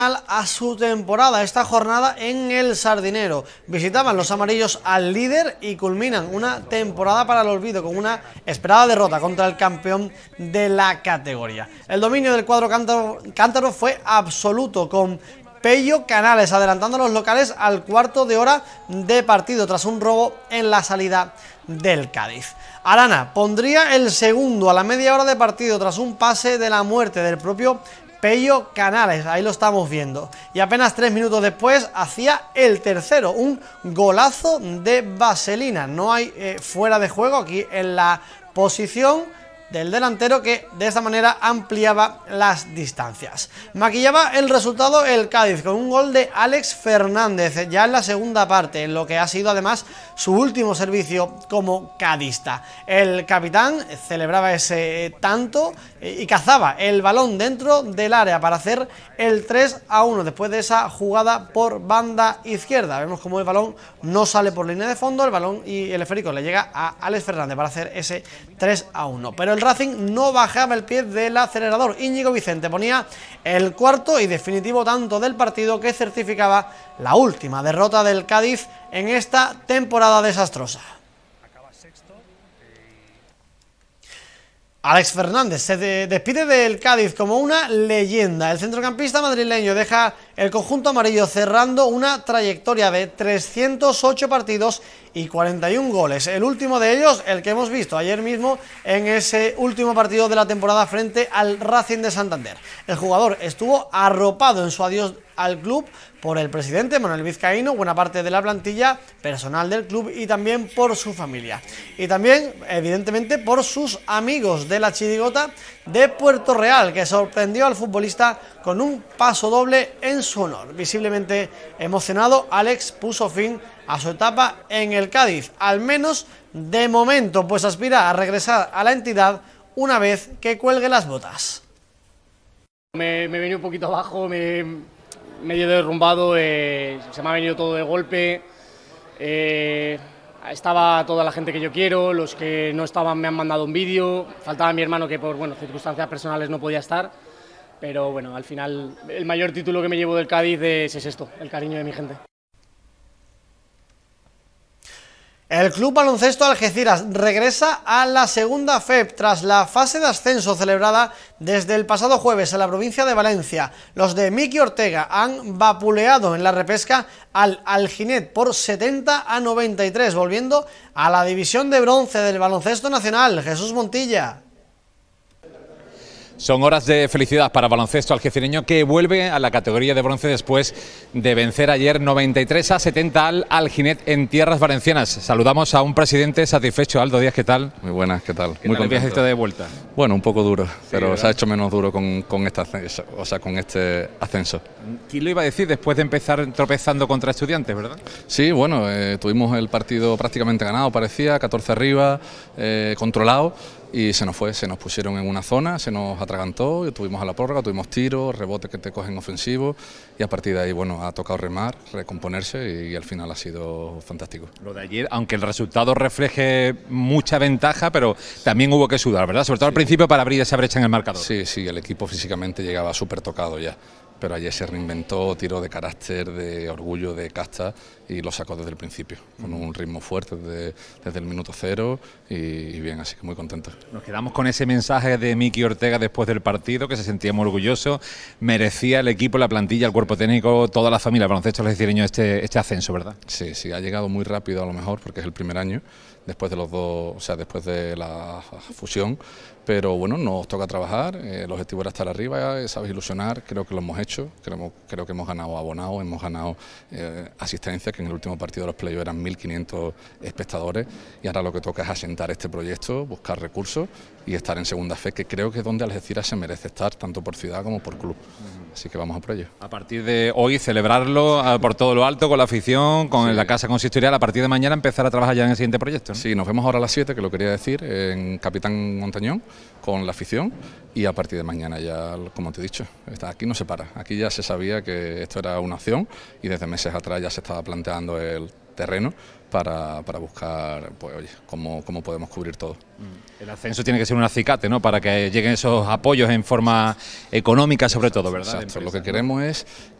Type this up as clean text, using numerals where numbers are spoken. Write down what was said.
a su temporada esta jornada en el Sardinero. Visitaban los amarillos al líder y culminan una temporada para el olvido con una esperada derrota contra el campeón de la categoría. El dominio del cuadro cántabro fue absoluto, con Pello Canales adelantando a los locales al cuarto de hora de partido tras un robo en la salida del Cádiz. Arana pondría el segundo a la media hora de partido tras un pase de la muerte del propio Pello Canales, ahí lo estamos viendo, y apenas 3 minutos después hacía el tercero, un golazo de vaselina. No hay fuera de juego aquí en la posición del delantero, que de esta manera ampliaba las distancias. Maquillaba el resultado el Cádiz con un gol de Alex Fernández ya en la segunda parte, en lo que ha sido además su último servicio como cadista. El capitán celebraba ese tanto y cazaba el balón dentro del área para hacer el 3-1 después de esa jugada por banda izquierda. Vemos como el balón no sale por línea de fondo, el balón y el esférico le llega a Alex Fernández para hacer ese 3-1, pero el Racing no bajaba el pie del acelerador. Íñigo Vicente ponía el cuarto y definitivo tanto del partido, que certificaba la última derrota del Cádiz en esta temporada desastrosa. Alex Fernández se despide del Cádiz como una leyenda. El centrocampista madrileño deja el conjunto amarillo cerrando una trayectoria de 308 partidos y 41 goles. El último de ellos, el que hemos visto ayer mismo en ese último partido de la temporada frente al Racing de Santander. El jugador estuvo arropado en su adiós al club por el presidente Manuel Vizcaíno, buena parte de la plantilla, personal del club y también por su familia. Y también, evidentemente, por sus amigos de la chirigota de Puerto Real, que sorprendió al futbolista con un paso doble en su honor. Visiblemente emocionado, Alex puso fin a su etapa en el Cádiz, al menos de momento, pues aspira a regresar a la entidad una vez que cuelgue las botas. Me vení un poquito abajo, medio derrumbado, se me ha venido todo de golpe, estaba toda la gente que yo quiero, los que no estaban me han mandado un vídeo, faltaba mi hermano que por circunstancias personales no podía estar, pero bueno, al final el mayor título que me llevo del Cádiz es esto, el cariño de mi gente. El Club Baloncesto Algeciras regresa a la segunda FEP tras la fase de ascenso celebrada desde el pasado jueves en la provincia de Valencia. Los de Miki Ortega han vapuleado en la repesca al Alginet por 70-93, volviendo a la división de bronce del baloncesto nacional. Jesús Montilla. Son horas de felicidad para baloncesto algecireño, que vuelve a la categoría de bronce después de vencer ayer 93-70 al Alginet en tierras valencianas. Saludamos a un presidente satisfecho. Aldo Díaz, ¿qué tal? Muy buenas, ¿qué tal? Muy contento de vuelta. Bueno, un poco duro, pero ¿verdad? Se ha hecho menos duro con este ascenso. ¿Quién lo iba a decir después de empezar tropezando contra Estudiantes, verdad? Sí, bueno, tuvimos el partido prácticamente ganado, parecía, 14 arriba, controlado. Y se nos fue, se nos pusieron en una zona, se nos atragantó, y tuvimos a la prórroga, tuvimos tiros, rebotes que te cogen ofensivos, y a partir de ahí, bueno, ha tocado remar, recomponerse, y al final ha sido fantástico. Lo de ayer, aunque el resultado refleje mucha ventaja, pero también hubo que sudar, ¿verdad? Sobre todo al principio, para abrir esa brecha en el marcador. Sí, el equipo físicamente llegaba súper tocado ya, pero ayer se reinventó, tiró de carácter, de orgullo, de casta, y lo sacó desde el principio, con un ritmo fuerte desde el minuto cero, y bien, así que muy contento. Nos quedamos con ese mensaje de Miki Ortega después del partido, que se sentía muy orgulloso. Merecía el equipo, la plantilla, el cuerpo técnico, toda la familia, el baloncesto algecireño, este ascenso, ¿verdad? Sí, ha llegado muy rápido a lo mejor, porque es el primer año, después de los dos, después de la fusión, pero bueno, nos toca trabajar, el objetivo era estar arriba, sabes, ilusionar, creo que lo hemos hecho, creo que hemos ganado abonados, hemos ganado asistencia, que en el último partido de los playoffs eran 1.500 espectadores, y ahora lo que toca es asentar este proyecto, buscar recursos y estar en segunda fe, que creo que es donde Algeciras se merece estar, tanto por ciudad como por club. Así que vamos a por ello. A partir de hoy celebrarlo por todo lo alto, con la afición, con la casa consistorial, a partir de mañana empezar a trabajar ya en el siguiente proyecto, ¿no? Sí, nos vemos ahora a las 7, que lo quería decir, en Capitán Montañón, con la afición, y a partir de mañana ya, como te he dicho, aquí no se para, aquí ya se sabía que esto era una opción, y desde meses atrás ya se estaba planteando el terreno para buscar, pues oye, cómo podemos cubrir todo. El ascenso tiene que ser un acicate, ¿no? Para que lleguen esos apoyos en forma económica, sobre todo, ¿verdad? Exacto. Lo que queremos es